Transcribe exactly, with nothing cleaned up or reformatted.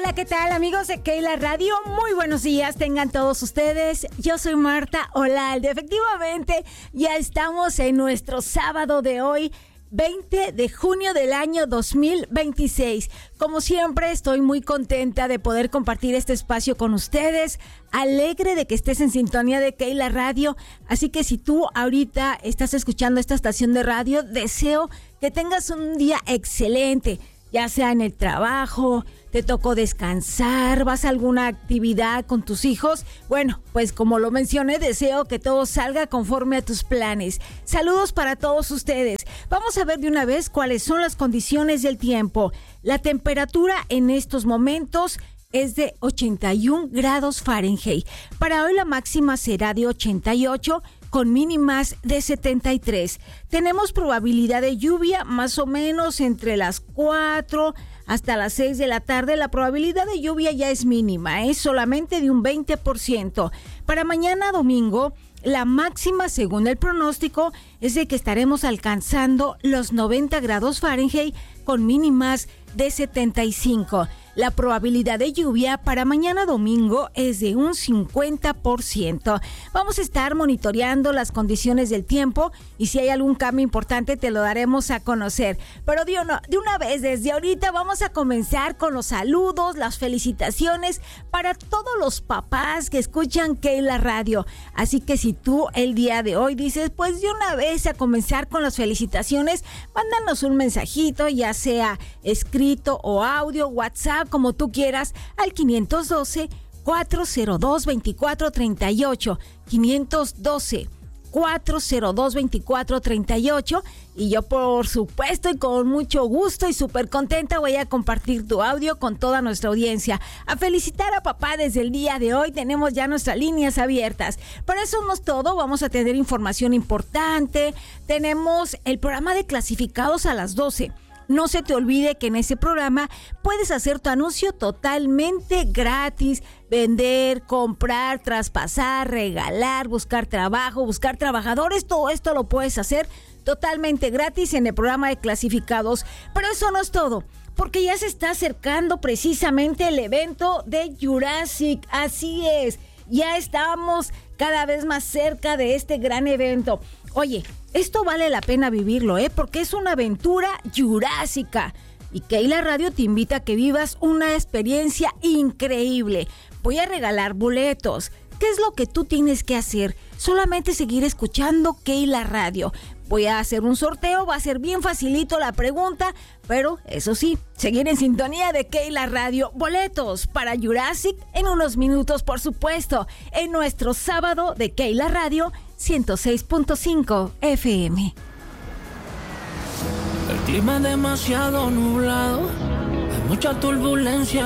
Hola, ¿qué tal, amigos de Keila Radio? Muy buenos días, tengan todos ustedes. Yo soy Marta Olalde. Efectivamente, ya estamos en nuestro sábado de hoy, veinte de junio del año dos mil veintiséis. Como siempre, estoy muy contenta de poder compartir este espacio con ustedes, alegre de que estés en sintonía de Keila Radio. Así que si tú ahorita estás escuchando esta estación de radio, deseo que tengas un día excelente, ya sea en el trabajo, te tocó descansar, vas a alguna actividad con tus hijos. Bueno, pues como lo mencioné, deseo que todo salga conforme a tus planes. Saludos para todos ustedes. Vamos a ver de una vez cuáles son las condiciones del tiempo. La temperatura en estos momentos es de ochenta y un grados Fahrenheit. Para hoy la máxima será de ochenta y ocho con mínimas de setenta y tres. Tenemos probabilidad de lluvia más o menos entre las cuatro hasta las seis de la tarde. La probabilidad de lluvia ya es mínima, es solamente de un veinte por ciento. Para mañana domingo, la máxima, según el pronóstico, es de que estaremos alcanzando los noventa grados Fahrenheit con mínimas de setenta y cinco. La probabilidad de lluvia para mañana domingo es de un cincuenta por ciento. Vamos a estar monitoreando las condiciones del tiempo y si hay algún cambio importante te lo daremos a conocer. Pero de una, de una vez, desde ahorita vamos a comenzar con los saludos, las felicitaciones para todos los papás que escuchan Keila Radio. Así que si tú el día de hoy dices, pues de una vez a comenzar con las felicitaciones, mándanos un mensajito, ya sea escrito o audio, WhatsApp, como tú quieras, al quinientos doce, cuatrocientos dos, veinticuatro treinta y ocho, quinientos doce, cuatrocientos dos, veinticuatro treinta y ocho, y yo por supuesto y con mucho gusto y súper contenta voy a compartir tu audio con toda nuestra audiencia. A felicitar a papá desde el día de hoy, tenemos ya nuestras líneas abiertas. Pero eso no es todo, vamos a tener información importante, tenemos el programa de clasificados a las doce. No se te olvide que en ese programa puedes hacer tu anuncio totalmente gratis, vender, comprar, traspasar, regalar, buscar trabajo, buscar trabajadores, todo esto lo puedes hacer totalmente gratis en el programa de clasificados. Pero eso no es todo, porque ya se está acercando precisamente el evento de Jurassic, así es, ya estamos cada vez más cerca de este gran evento. Oye, esto vale la pena vivirlo, ¿eh? Porque es una aventura jurásica. Y Keila Radio te invita a que vivas una experiencia increíble. Voy a regalar boletos. ¿Qué es lo que tú tienes que hacer? Solamente seguir escuchando Keila Radio. Voy a hacer un sorteo, va a ser bien facilito la pregunta, pero eso sí, seguir en sintonía de Keila Radio. Boletos para Jurassic en unos minutos, por supuesto, en nuestro sábado de Keila Radio ciento seis punto cinco F M. El clima es demasiado nublado, hay mucha turbulencia.